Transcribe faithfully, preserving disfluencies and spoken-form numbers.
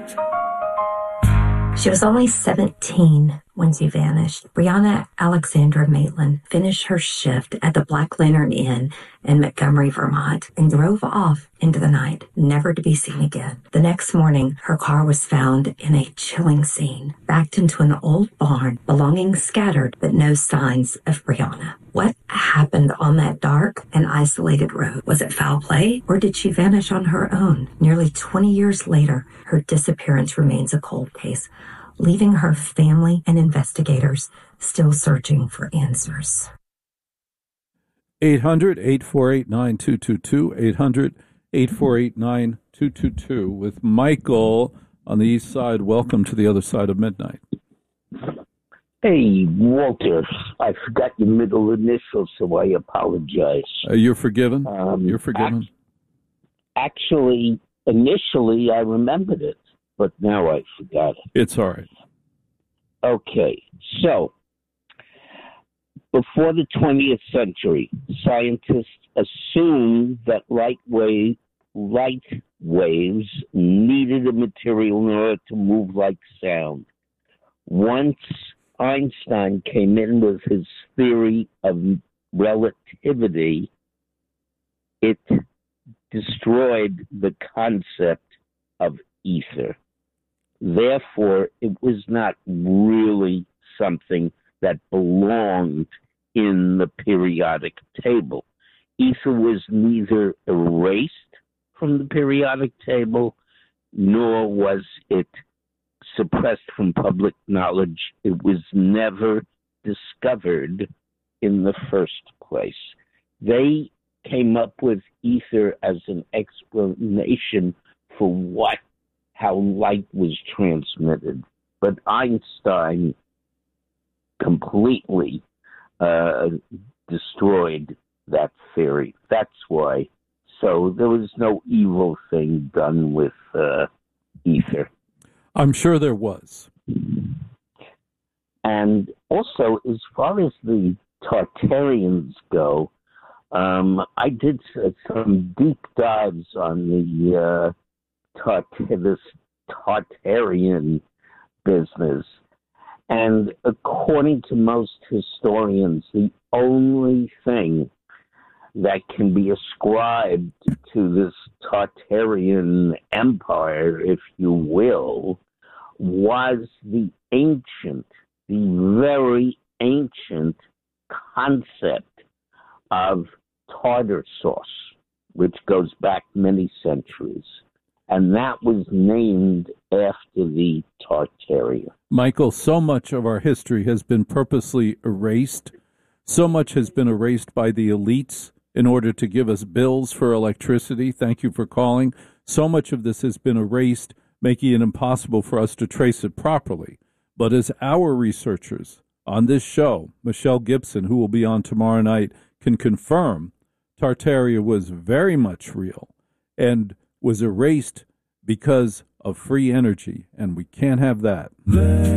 She was only seventeen when she vanished. Brianna Alexandra Maitland finished her shift at the Black Lantern Inn in Montgomery, Vermont, and drove off into the night, never to be seen again. The next morning, her car was found in a chilling scene, backed into an old barn, belongings scattered, but no signs of Brianna. What happened on that dark and isolated road? Was it foul play, or did she vanish on her own? Nearly twenty years later, her disappearance remains a cold case, leaving her family and investigators still searching for answers. eight hundred, eight four eight, nine two two two, eight hundred, eight four eight, nine two two two with Michael on the east side. Welcome to the other side of midnight. Hey, Walter, I forgot your middle initial, so I apologize. Uh, you're forgiven? Um, you're forgiven? Ac- actually, initially, I remembered it, but now I forgot it. It's all right. Okay, so before the twentieth century, scientists assumed that light wave, light waves needed a material in order to move like sound. Once Einstein came in with his theory of relativity, it destroyed the concept of ether. Therefore, it was not really something that belonged in the periodic table. Ether was neither erased from the periodic table, nor was it suppressed from public knowledge. It was never discovered in the first place. They came up with ether as an explanation for what, how light was transmitted. But Einstein completely uh, destroyed that theory. That's why. So there was no evil thing done with uh, ether. I'm sure there was. And also, as far as the Tartarians go, um, I did some deep dives on the uh, Tart- this Tartarian business. And according to most historians, the only thing that can be ascribed to this Tartarian empire, if you will, was the ancient, the very ancient concept of tartar sauce, which goes back many centuries. And that was named after the Tartaria. Michael, so much of our history has been purposely erased. So much has been erased by the elites in order to give us bills for electricity. Thank you for calling. So much of this has been erased, making it impossible for us to trace it properly. But as our researchers on this show, Michelle Gibson, who will be on tomorrow night, can confirm, Tartaria was very much real and was erased because of free energy, and we can't have that.